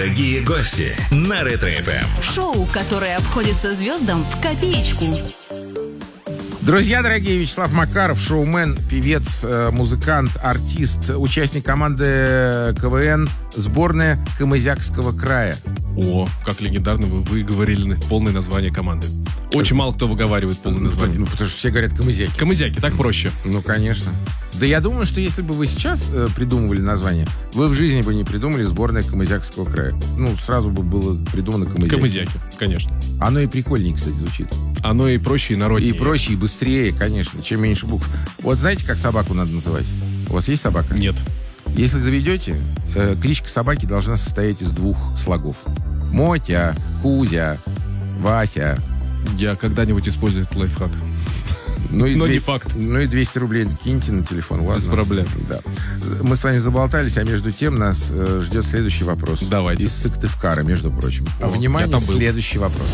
Дорогие гости на Ретро-ФМ. Шоу, которое обходится звездам в копеечку. Друзья дорогие, Вячеслав Макаров, шоумен, певец, музыкант, артист, участник команды КВН, сборная Камызякского края. О, как легендарно вы выговорили полное название команды. Очень мало кто выговаривает полное название. Ну, потому что все говорят камызяки. Камызяки, так проще. Ну, конечно. Да я думаю, что если бы вы сейчас придумывали название, вы в жизни бы не придумали сборная Камызякского края. Ну, сразу бы было придумано камызяки. Камызяки, конечно. Оно и прикольнее, кстати, звучит. Оно и проще, и народнее. И проще, и быстрее, конечно, чем меньше букв. Вот знаете, как собаку надо называть? У вас есть собака? Нет. Если заведете, кличка собаки должна состоять из 2 слогов. Мотя, Кузя, Вася. Я когда-нибудь использую этот лайфхак. Ну и Но не факт. Ну и 200 рублей киньте на телефон, ладно? Без проблем. Да. Мы с вами заболтались, а между тем нас ждет следующий вопрос. Давайте. Из Сыктывкара, между прочим. О, Внимание, я там был. следующий вопрос.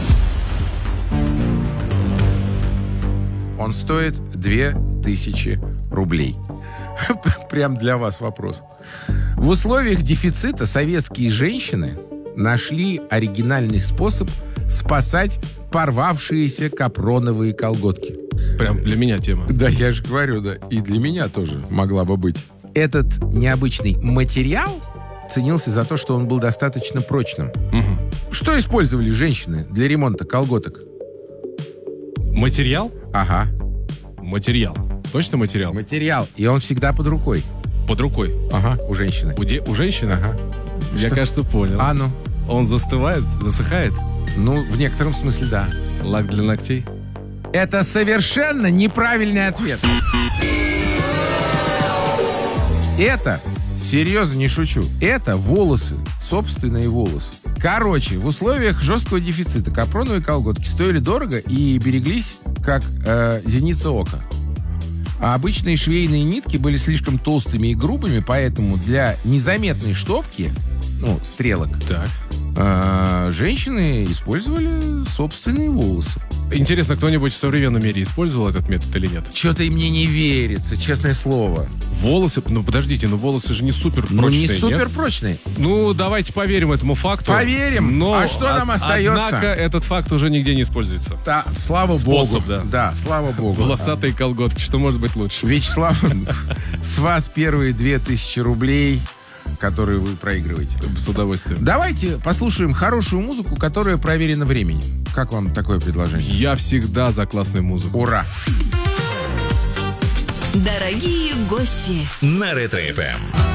Он стоит 2000 рублей. Прям для вас вопрос. В условиях дефицита советские женщины нашли оригинальный способ спасать порвавшиеся капроновые колготки. Прям для меня тема. Да, я же говорю, да. И для меня тоже могла бы быть. Этот необычный материал ценился за то, что он был достаточно прочным. Угу. Что использовали женщины для ремонта колготок? Материал? Ага, Материал. Точно материал? материал. И он всегда под рукой. Под рукой. Ага, у женщины. У женщины? Ага. Я, Что? кажется, понял. А ну? Он застывает, засыхает? Ну, в некотором смысле, да. Лак для ногтей? Это совершенно неправильный ответ. Это, серьезно не шучу, это волосы, собственные волосы. Короче, в условиях жесткого дефицита капроновые колготки стоили дорого и береглись, как зеница ока. А обычные швейные нитки были слишком толстыми и грубыми, поэтому для незаметной штопки, ну, стрелок, Так. женщины использовали собственные волосы. Интересно, кто-нибудь в современном мире использовал этот метод или нет? Что-то и мне не верится, честное слово. Волосы? Ну, подождите, волосы же не супер прочные, Ну, не нет? супер прочные. Ну, давайте поверим этому факту. Поверим. Но, А что нам остается? Однако этот факт уже нигде не используется. Да, слава Способ, богу. да. Слава богу. Волосатые колготки, что может быть лучше? Вячеслав, с вас первые 2000 рублей, которые вы проигрываете. С удовольствием. Давайте послушаем хорошую музыку, которая проверена временем. Как вам такое предложение? Я всегда за классную музыку. Ура! Дорогие гости. На Ретро-ФМ.